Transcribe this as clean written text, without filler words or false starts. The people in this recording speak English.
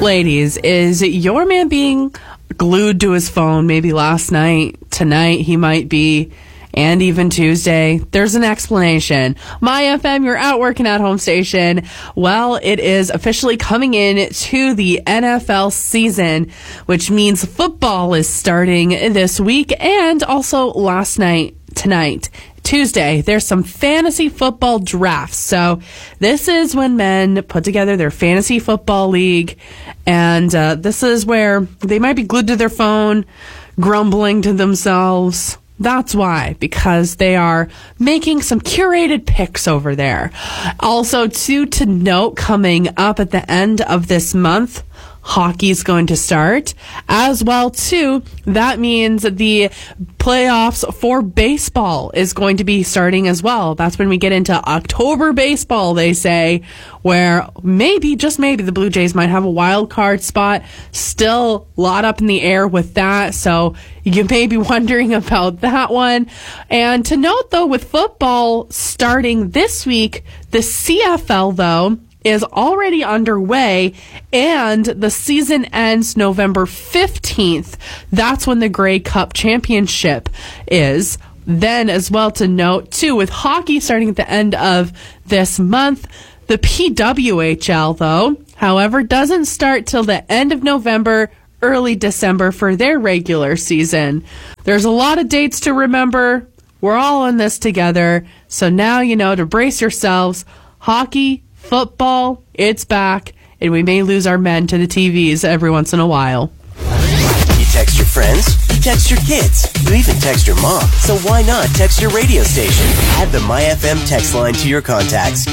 Ladies, is your man being glued to his phone maybe last night, tonight he might be, and even Tuesday? There's an explanation. My FM, your out working at home station. Well, it is officially coming in to the NFL season, which means football is starting this week and also last night, tonight. Tuesday, there's some fantasy football drafts. So this is when men put together their fantasy football league, and this is where they might be glued to their phone, grumbling to themselves. That's why, because they are making some curated picks over there. Also, to note, coming up at the end of this month, hockey's going to start as well too. That means the playoffs for baseball is going to be starting as well. That's when we get into October baseball, they say, where maybe, just maybe, the Blue Jays might have a wild card spot. Still a lot up in the air with that, so you may be wondering about that one. And to note though, with football starting this week, the CFL though is already underway, and the season ends November 15th. That's when the Grey Cup Championship is. Then as well to note, too, with hockey starting at the end of this month, the PWHL, though, however, doesn't start till the end of November, early December for their regular season. There's a lot of dates to remember. We're all in this together. So now you know to brace yourselves. Hockey, football, it's back, and we may lose our men to the TVs every once in a while. You text your friends, you text your kids, you even text your mom. So why not text your radio station? Add the MyFM text line to your contacts.